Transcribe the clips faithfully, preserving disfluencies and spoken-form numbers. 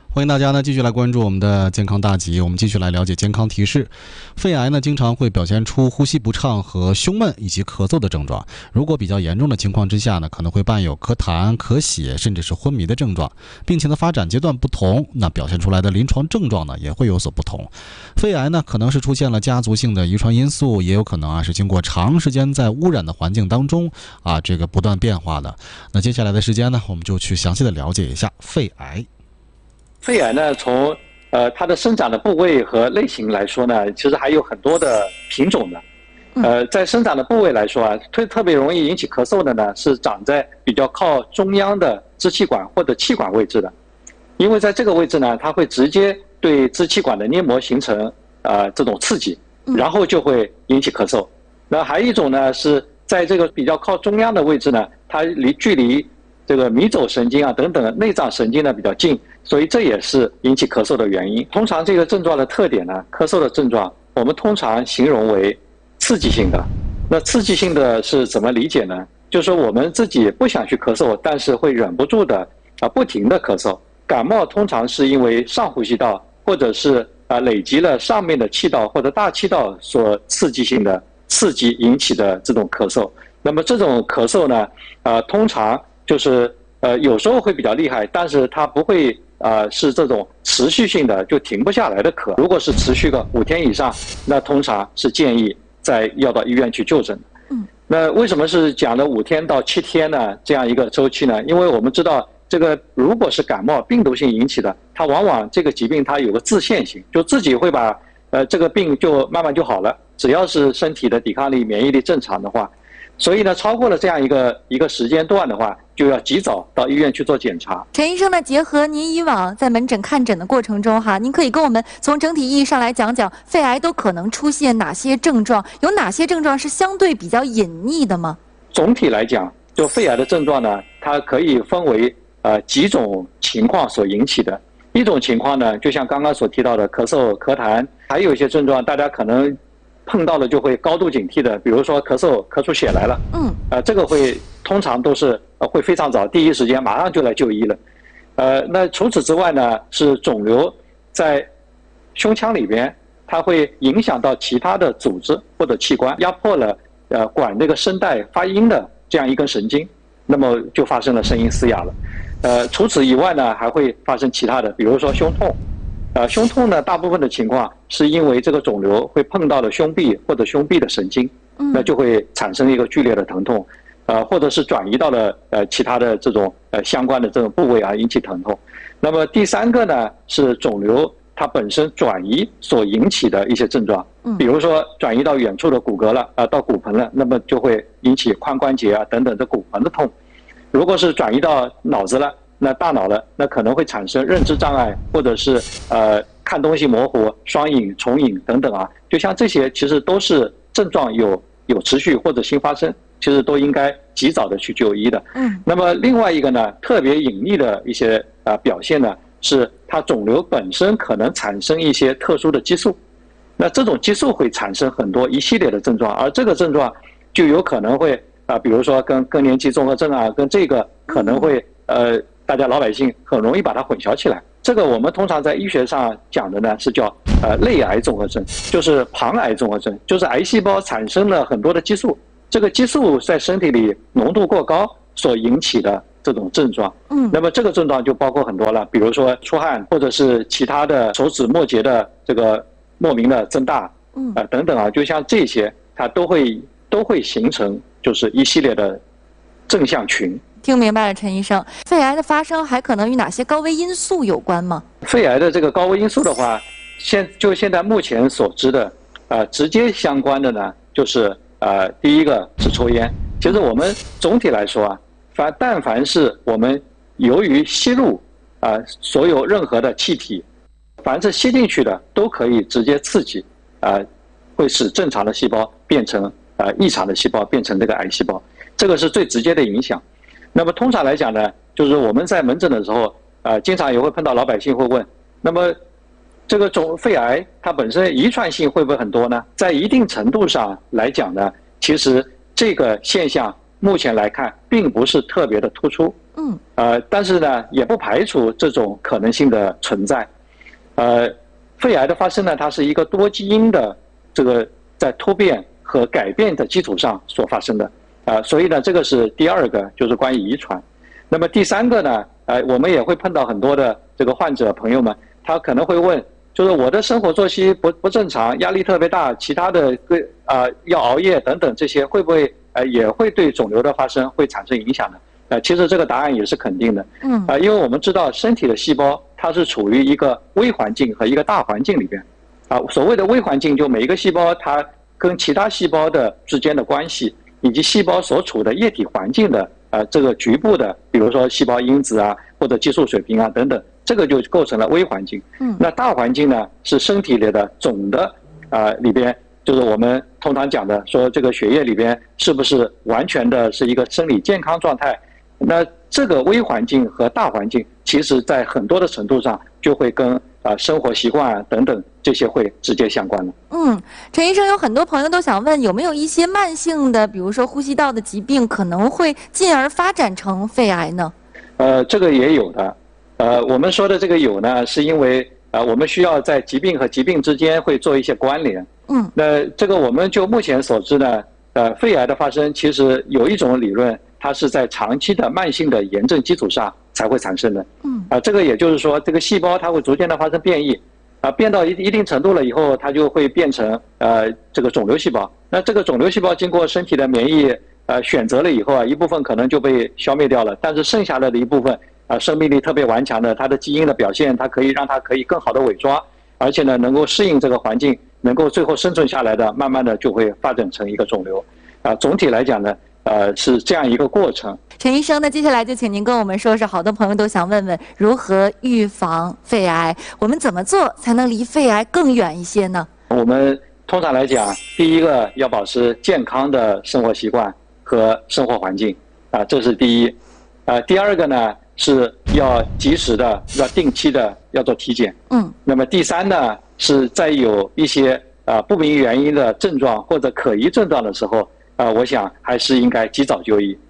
欢迎大家呢继续来关注我们的健康大集，我们继续来了解健康提示。肺癌呢经常会表现出呼吸不畅和胸闷以及咳嗽的症状，如果比较严重的情况之下呢，可能会伴有咳痰、咳血，甚至是昏迷的症状。病情的发展阶段不同，那表现出来的临床症状呢也会有所不同。肺癌呢可能是出现了家族性的遗传因素，也有可能啊是经过长时间在污染的环境当中啊这个不断变化的。那接下来的时间呢，我们就去详细的了解一下肺癌。 肺癌呢，从呃它的生长的部位和类型来说呢，其实还有很多的品种的。呃，在生长的部位来说啊，特特别容易引起咳嗽的呢，是长在比较靠中央的支气管或者气管位置的，因为在这个位置呢，它会直接对支气管的黏膜形成呃这种刺激，然后就会引起咳嗽。那还有一种呢，是在这个比较靠中央的位置呢，它离距离这个迷走神经啊等等内脏神经呢比较近，所以这也是引起咳嗽的原因。通常这个症状的特点呢，咳嗽的症状我们通常形容为刺激性的。那刺激性的是怎么理解呢？就是说我们自己不想去咳嗽，但是会忍不住的啊不停的咳嗽。感冒通常是因为上呼吸道或者是啊累积了上面的气道或者大气道所刺激性的刺激引起的这种咳嗽。那么这种咳嗽呢，呃通常就是呃有时候会比较厉害，但是它不会呃是这种持续性的就停不下来的咳。如果是持续个五天以上，那通常是建议再要到医院去就诊。嗯，那为什么是讲了五天到七天呢？这样一个周期呢？因为我们知道这个如果是感冒病毒性引起的，它往往这个疾病它有个自限性，就自己会把呃这个病就慢慢就好了，只要是身体的抵抗力、免疫力正常的话。所以呢，超过了这样一个一个时间段的话，就要及早到医院去做检查。 陈医生呢，结合您以往在门诊看诊的过程中哈，您可以跟我们从整体意义上来讲讲肺癌都可能出现哪些症状，有哪些症状是相对比较隐匿的吗？ 总体来讲，就肺癌的症状呢，它可以分为呃几种情况所引起的。一种情况呢，就像刚刚所提到的咳嗽、咳痰，还有一些症状，大家可能碰到了就会高度警惕的，比如说咳嗽咳出血来了，嗯，呃，这个会通常都是呃会非常早，第一时间马上就来就医了。呃，那除此之外呢，是肿瘤在胸腔里边，它会影响到其他的组织或者器官，压迫了呃管这个声带发音的这样一根神经，那么就发生了声音嘶哑了。呃，除此以外呢，还会发生其他的，比如说胸痛。呃，胸痛呢，大部分的情况是因为这个肿瘤会碰到了胸壁或者胸壁的神经，那就会产生一个剧烈的疼痛，呃，或者是转移到了呃其他的这种呃相关的这种部位啊，引起疼痛。那么第三个呢，是肿瘤它本身转移所引起的一些症状，比如说转移到远处的骨骼了，啊、呃，到骨盆了，那么就会引起髋关节啊等等的骨盆的痛。如果是转移到脑子了，那大脑了，那可能会产生认知障碍，或者是呃看东西模糊、双影、重影等等啊，就像这些其实都是症状有有持续或者新发生，其实都应该及早的去就医的。嗯。那么另外一个呢，特别隐匿的一些啊、呃、表现呢，是它肿瘤本身可能产生一些特殊的激素，那这种激素会产生很多一系列的症状，而这个症状就有可能会啊、呃，比如说跟更年期综合症啊，跟这个可能会呃。大家老百姓很容易把它混淆起来。这个我们通常在医学上讲的呢是叫呃类癌综合症，就是旁癌综合症，就是癌细胞产生了很多的激素，这个激素在身体里浓度过高所引起的这种症状。嗯，那么这个症状就包括很多了，比如说出汗，或者是其他的手指末节的这个莫名的增大，嗯啊、呃、等等啊，就像这些，它都会都会形成就是一系列的症象群。 听明白了，陈医生，肺癌的发生还可能与哪些高危因素有关吗？ 肺癌的这个高危因素的话，现就现在目前所知的，呃，直接相关的呢，就是呃，第一个是抽烟。其实我们总体来说啊，凡但凡是我们由于吸入啊、呃，所有任何的气体，凡是吸进去的，都可以直接刺激，啊、呃，会使正常的细胞变成呃异常的细胞，变成这个癌细胞，这个是最直接的影响。那么通常来讲呢，就是我们在门诊的时候，呃，经常也会碰到老百姓会问，那么这个肿肺癌它本身遗传性会不会很多呢？在一定程度上来讲呢，其实这个现象目前来看并不是特别的突出， 嗯， 呃，但是呢，也不排除这种可能性的存在。呃，肺癌的发生呢，它是一个多基因的这个在突变和改变的基础上所发生的啊、呃，所以呢，这个是第二个，就是关于遗传。那么第三个呢，呃，我们也会碰到很多的这个患者朋友们，他可能会问，就是我的生活作息不不正常，压力特别大，其他的个啊、呃、要熬夜等等这些，会不会呃也会对肿瘤的发生会产生影响呢？呃，其实这个答案也是肯定的。 嗯， 啊、呃，因为我们知道身体的细胞它是处于一个微环境和一个大环境里边。啊，所谓的微环境，就每一个细胞它跟其他细胞的之间的关系，以及细胞所处的液体环境的呃这个局部的，比如说细胞因子啊，或者激素水平啊等等，这个就构成了微环境。 嗯， 那大环境呢，是身体里的总的啊、呃、里边，就是我们通常讲的说这个血液里边是不是完全的是一个生理健康状态。那这个微环境和大环境，其实在很多的程度上就会跟啊、呃、生活习惯啊等等这些会直接相关的。 嗯，陈医生，有很多朋友都想问，有没有一些慢性的，比如说呼吸道的疾病，可能会进而发展成肺癌呢？ 呃，这个也有的。呃，我们说的这个有呢，是因为啊、呃，我们需要在疾病和疾病之间会做一些关联。 嗯， 那这个我们就目前所知呢，呃，肺癌的发生其实有一种理论，它是在长期的慢性的炎症基础上才会产生的。 嗯， 啊、呃，这个也就是说，这个细胞它会逐渐的发生变异，啊、呃，变到一一定程度了以后，它就会变成呃这个肿瘤细胞。那这个肿瘤细胞经过身体的免疫呃选择了以后啊，一部分可能就被消灭掉了，但是剩下来的一部分啊、呃，生命力特别顽强的，它的基因的表现，它可以让它可以更好的伪装，而且呢能够适应这个环境，能够最后生存下来的，慢慢的就会发展成一个肿瘤。啊、呃，总体来讲呢。呃，是这样一个过程。 陈医生，那接下来就请您跟我们说说，好多朋友都想问问如何预防肺癌，我们怎么做才能离肺癌更远一些呢？ 我们通常来讲，第一个要保持健康的生活习惯和生活环境，啊、呃，这是第一。呃，第二个呢是要及时的、要定期的要做体检。 嗯。 那么第三呢是在有一些啊、呃、不明原因的症状或者可疑症状的时候。啊、呃，我想还是应该及早就医。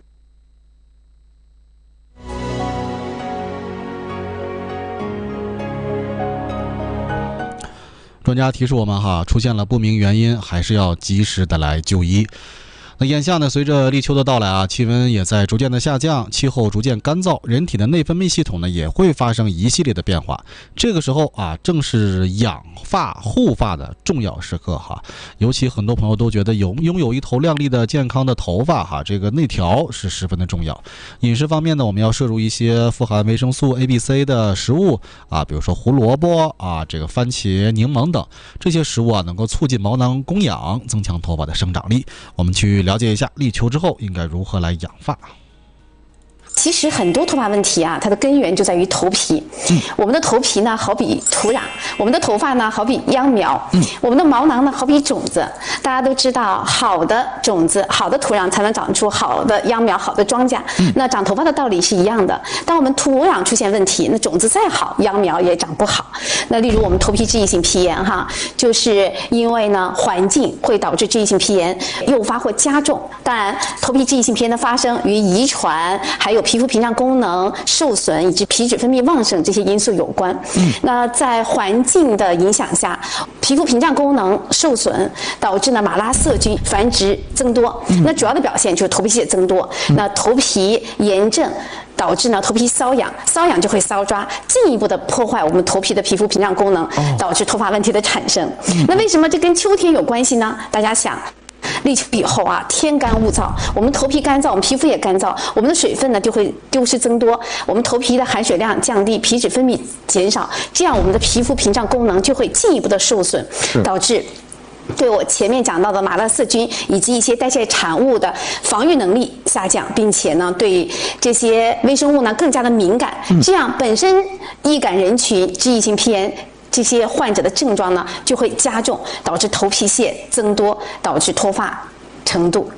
专家提示我们哈，出现了不明原因，还是要及时的来就医。那眼下呢，随着立秋的到来啊，气温也在逐渐的下降，气候逐渐干燥，人体的内分泌系统呢也会发生一系列的变化。这个时候啊，正是养发护发的重要时刻哈。尤其很多朋友都觉得有拥有一头亮丽的健康的头发哈，这个内调是十分的重要。饮食方面呢，我们要摄入一些富含维生素 A B C 的食物啊，比如说胡萝卜啊，这个番茄、柠檬等这些食物啊，能够促进毛囊供氧，增强头发的生长力。我们去了解一下立秋之后应该如何来养发。 其实很多头发问题啊，它的根源就在于头皮。嗯，我们的头皮呢，好比土壤；我们的头发呢，好比秧苗；嗯，我们的毛囊呢，好比种子。大家都知道，好的种子、好的土壤才能长出好的秧苗、好的庄稼。嗯，那长头发的道理是一样的。当我们土壤出现问题，那种子再好，秧苗也长不好。那例如我们头皮脂溢性皮炎哈，就是因为呢环境会导致脂溢性皮炎诱发或加重。当然，头皮脂溢性皮炎的发生与遗传还有皮肤屏障功能受损以及皮脂分泌旺盛这些因素有关。嗯，那在环境的影响下，皮肤屏障功能受损，导致呢马拉色菌繁殖增多。嗯，那主要的表现就是头皮屑增多。嗯，那头皮炎症导致呢头皮瘙痒，瘙痒就会搔抓，进一步的破坏我们头皮的皮肤屏障功能，导致头发问题的产生。嗯，那为什么这跟秋天有关系呢？大家想。立秋以后啊，天干物燥，我们头皮干燥，我们皮肤也干燥，我们的水分呢就会丢失增多，我们头皮的含水量降低，皮脂分泌减少，这样我们的皮肤屏障功能就会进一步的受损，导致对我前面讲到的马拉色菌以及一些代谢产物的防御能力下降，并且呢对这些微生物呢更加的敏感，这样本身易感人群脂溢性皮炎这些患者的症状呢就会加重，导致头皮屑增多，导致脱发程度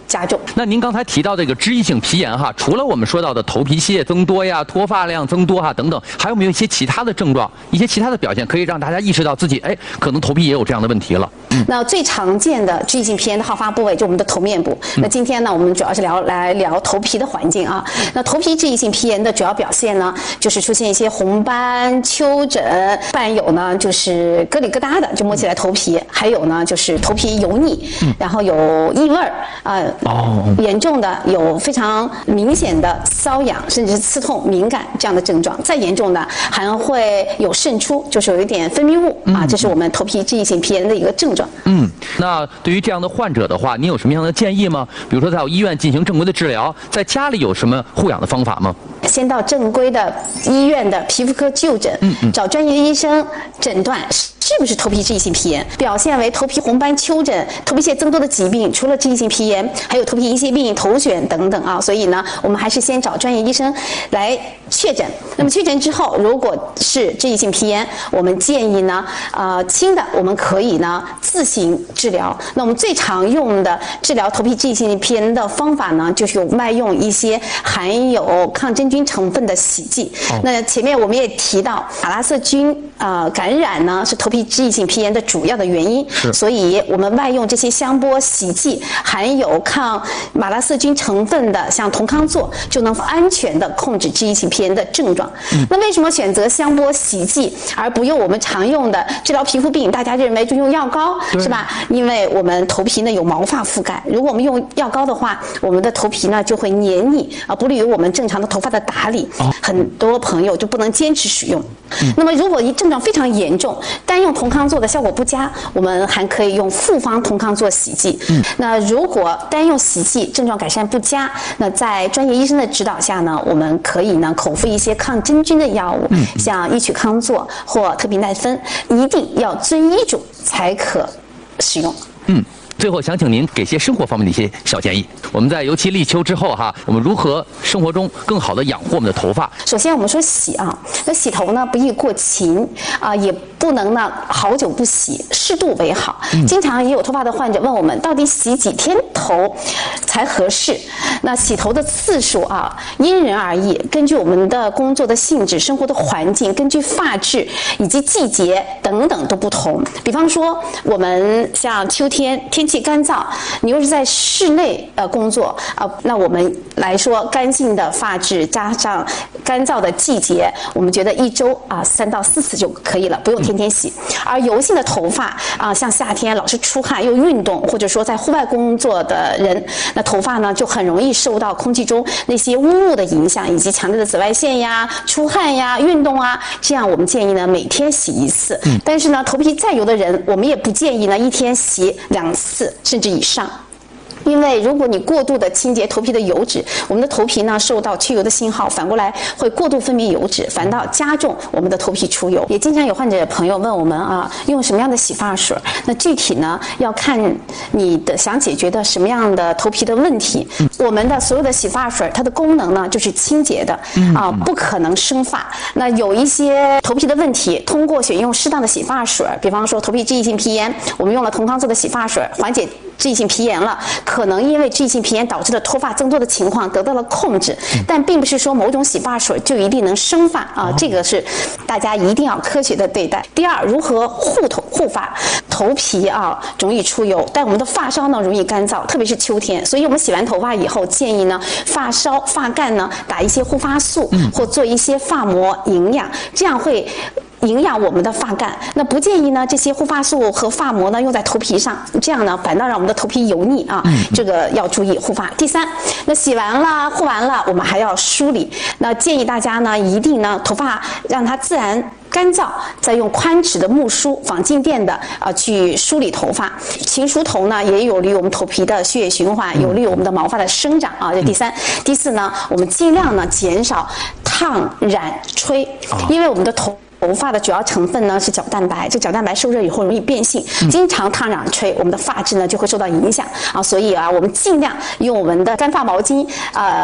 加重。 那您刚才提到这个脂溢性皮炎哈，除了我们说到的头皮屑增多呀、脱发量增多哈等等，还有没有一些其他的症状、一些其他的表现，可以让大家意识到自己哎可能头皮也有这样的问题了？嗯、 那最常见的脂溢性皮炎的好发部位就我们的头面部。嗯、那今天呢，我们主要是聊来聊头皮的环境啊。那头皮脂溢性皮炎的主要表现呢，就是出现一些红斑、丘疹，伴有呢就是咯里咯哒的，就摸起来头皮，还有呢就是头皮油腻，嗯、然后有异味儿啊，呃哦、严重的有非常明显的瘙痒，甚至是刺痛、敏感这样的症状。再严重的还会有渗出，就是有一点分泌物、嗯、啊，这是我们头皮脂溢性皮炎的一个症状。 嗯，那对于这样的患者的话，你有什么样的建议吗？比如说在医院进行正规的治疗，在家里有什么护养的方法吗？ 先到正规的医院的皮肤科就诊，嗯嗯、找专业的医生诊断是不是头皮脂溢性皮炎，表现为头皮红斑、丘疹、头皮屑增多的疾病，除了脂溢性皮炎，还有头皮银屑病、头癣等等啊。所以呢，我们还是先找专业医生来确诊。那么确诊之后，如果是脂溢性皮炎，我们建议呢，呃，轻的我们可以呢自行治疗。那我们最常用的治疗头皮脂溢性皮炎的方法呢，就是有外用一些含有抗真菌成分的洗剂。哦、那前面我们也提到，马拉色菌呃感染呢是头皮脂溢性皮炎的主要的原因，所以我们外用这些香波洗剂含有抗马拉色菌成分的，像酮康唑，就能安全的控制脂溢性皮炎的症状。嗯、那为什么选择香波洗剂而不用我们常用的治疗皮肤病？大家认为就用药膏是吧？因为我们头皮呢有毛发覆盖，如果我们用药膏的话，我们的头皮呢就会黏腻啊，不利于我们正常的头发的打理。哦、很多朋友就不能坚持使用。嗯、那么如果一症状非常严重，单用酮康唑的效果不佳，我们还可以用复方酮康唑洗剂。嗯、那如果单用洗剂症状改善不佳，那在专业医生的指导下呢，我们可以呢口服一些抗真菌的药物，嗯、像异曲康唑或特品奈芬，一定要遵医嘱才可使用。 嗯。最后想请您给些生活方面的一些小建议。我们在尤其立秋之后哈，我们如何生活中更好的养护我们的头发？ 首先我们说洗啊，那洗头呢不宜过勤啊，也不能呢好久不洗，适度为好。嗯、经常也有头发的患者问我们，到底洗几天头才合适？那洗头的次数啊，因人而异，根据我们的工作的性质、生活的环境，根据发质以及季节等等都不同。比方说，我们像秋天天气干燥，你又是在室内呃工作啊、呃，那我们来说干净的发质加上干燥的季节，我们觉得一周啊三到四次就可以了，不用天天洗。而油性的头发啊、呃，像夏天老是出汗又运动，或者说在户外工作的人，那头发呢就很容易受到空气中那些污物的影响，以及强烈的紫外线呀、出汗呀、运动啊，这样我们建议呢每天洗一次。嗯、但是呢，头皮再油的人，我们也不建议呢一天洗两次甚至以上。因为如果你过度的清洁头皮的油脂，我们的头皮呢受到去油的信号，反过来会过度分泌油脂，反倒加重我们的头皮出油。也经常有患者朋友问我们啊，用什么样的洗发水？那具体呢要看你的想解决的什么样的头皮的问题。嗯、我们的所有的洗发水，它的功能呢就是清洁的啊，不可能生发。那有一些头皮的问题，通过选用适当的洗发水，比方说头皮脂溢性皮炎，我们用了酮康唑的洗发水，缓解脂溢性皮炎了，可能因为脂溢性皮炎导致的脱发增多的情况得到了控制，但并不是说某种洗发水就一定能生发啊，这个是大家一定要科学的对待。第二，如何护头护发？头皮啊容易出油，但我们的发梢呢容易干燥，特别是秋天，所以我们洗完头发以后，建议呢发梢发干呢打一些护发素，或做一些发膜营养，这样会营养我们的发干。那不建议呢这些护发素和发膜呢用在头皮上，这样呢反倒让我们的头皮油腻啊，这个要注意护发。第三，那洗完了护完了，我们还要梳理。那建议大家呢一定呢头发让它自然干燥，再用宽齿的木梳仿静电的啊、呃、去梳理头发。勤梳头呢也有利于我们头皮的血液循环，有利于我们的毛发的生长啊。这第三，第四呢，我们尽量呢减少烫染吹，因为我们的头。头发的主要成分呢是角蛋白，这角蛋白受热以后容易变性，经常烫染吹，我们的发质呢就会受到影响啊。所以啊，我们尽量用我们的干发毛巾，呃。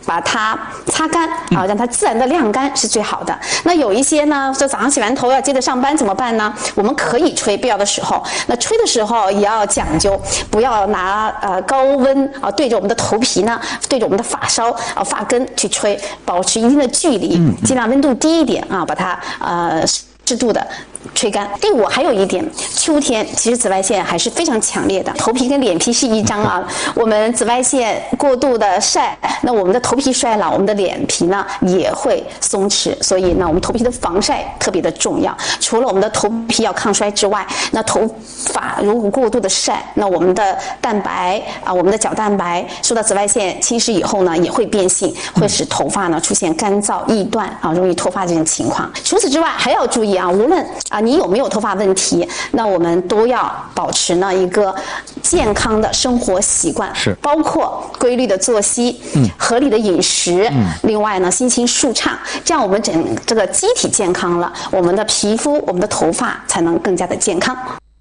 把它擦干啊，让它自然的晾干是最好的。那有一些呢，说早上洗完头要接着上班怎么办呢？我们可以吹，必要的时候，那吹的时候也要讲究，不要拿呃高温啊对着我们的头皮呢，对着我们的发梢啊发根去吹，保持一定的距离，尽量温度低一点啊，把它呃适度的吹干。第五，还有一点，秋天其实紫外线还是非常强烈的，头皮跟脸皮是一张啊。我们紫外线过度的晒，那我们的头皮衰老，我们的脸皮呢也会松弛。所以呢，我们头皮的防晒特别的重要。除了我们的头皮要抗衰之外，那头发如果过度的晒，那我们的蛋白啊，我们的角蛋白受到紫外线侵蚀以后呢，也会变性，会使头发呢出现干燥、易断啊，容易脱发这种情况。除此之外，还要注意啊，无论啊你有没有头发问题，那我们都要保持呢一个健康的生活习惯， 是包括规律的作息、嗯、合理的饮食，嗯、另外呢心情舒畅，这样我们整这个机体健康了，我们的皮肤、我们的头发才能更加的健康。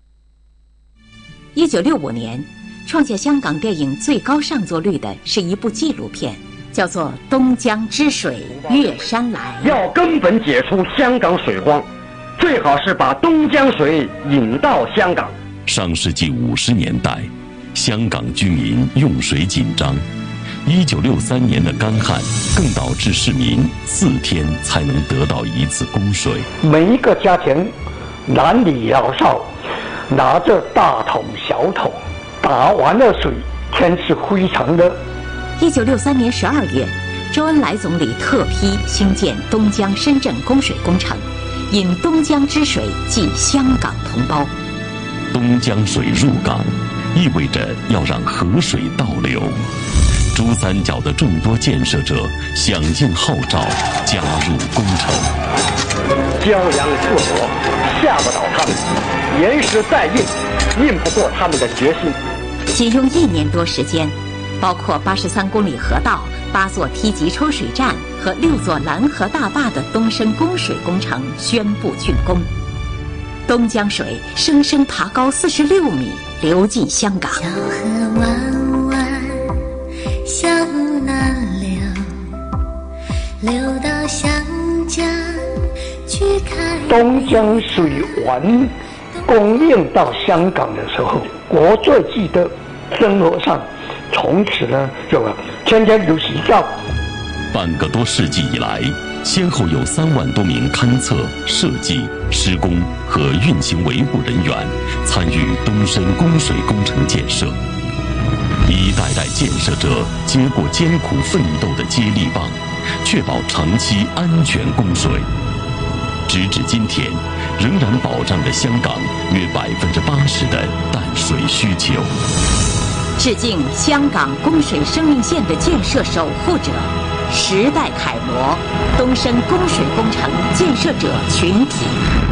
一九六五年，创下香港电影最高上座率的是一部纪录片，叫做《东江之水越山来》。 要根本解除香港水荒，最好是把东江水引到香港。 上世纪五十年代，香港居民用水紧张，一九六三年的干旱更导致市民四天才能得到一次供水。 每一个家庭，男女老少，拿着大桶小桶，打完了水，天是非常热。 一九六三年十二月，周恩来总理特批兴建东江深圳供水工程，引东江之水济香港同胞。 东江水入港，意味着要让河水倒流。珠三角的众多建设者响应号召，加入工程。 江洋四国，吓不倒他们；岩石再硬，硬不过他们的决心。 仅用一年多时间，包括八十三公里河道、八座梯级抽水站和六座拦河大坝的东深供水工程宣布竣工。东江水生生爬高四十六米，流进香港。 小河弯弯向南流，流到湘江去看。 东江水完供应到香港的时候，国粹记得生活上从此呢就天天有喜兆。 半个多世纪以来，先后有三万多名勘测、设计、施工和运行维护人员参与东深供水工程建设，一代代建设者接过艰苦奋斗的接力棒，确保长期安全供水。直至今天，仍然保障着香港约百分之八十的淡水需求。 致敬香港供水生命线的建设守护者、时代楷模东深供水工程建设者群体。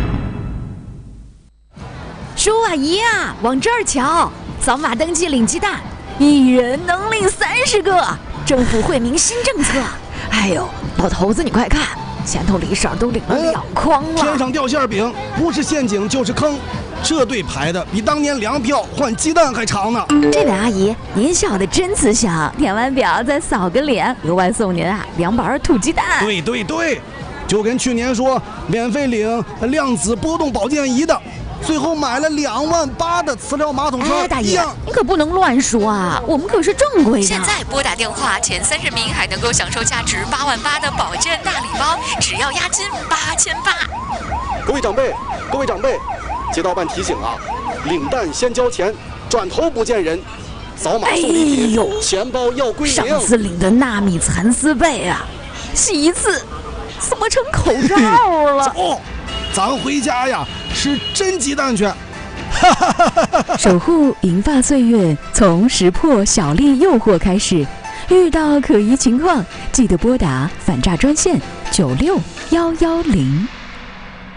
叔啊姨啊，往这儿瞧，扫码登记领鸡蛋，一人能领三十个，政府惠民新政策。哎呦，老头子你快看，前头李婶都领了两筐了。 天上掉馅饼，不是陷阱就是坑。这队排的比当年粮票换鸡蛋还长呢。 这位阿姨，您笑得真慈祥，填完表再扫个脸，额外送您啊两板土鸡蛋。 对对对，就跟去年说免费领量子波动保健仪的，最后买了两万八的磁疗马桶刷。 哎，大爷，你可不能乱说啊，我们可是正规的。 现在拨打电话前三十名还能够享受价值八万八的保健大礼包，只要押金八千八。 各位长辈，各位长辈。街道办提醒啊，领蛋先交钱，转头不见人。扫码送礼品，哎、钱包要归零。 上次领的纳米蚕丝被啊，洗一次怎么成口罩了？ 走，咱回家呀，吃真鸡蛋去。 守护银发岁月，从识破小丽诱惑开始。遇到可疑情况，记得拨打反诈专线九六幺幺零。